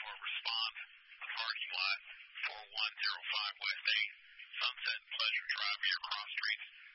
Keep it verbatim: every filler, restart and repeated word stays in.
four, respond. The parking lot, four one zero five West eight, Sunset Pleasure Drive, your cross streets.